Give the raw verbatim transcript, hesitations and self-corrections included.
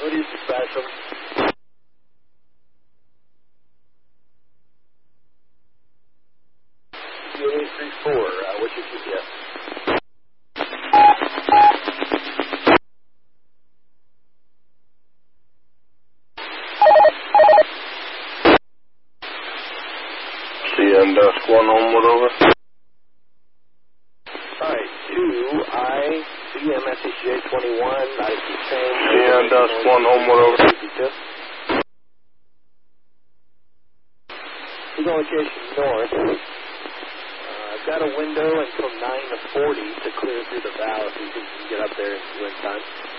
What do you dispatch them? eight three four, uh, what's your G P S? C N Dusk one Homewood over. Alright, two I C M S H J twenty-one, I C same. C N Dusk one Homewood over. He's on location north. Uh, I've got a window until nine to forty to clear through the valve so you can get up there in time.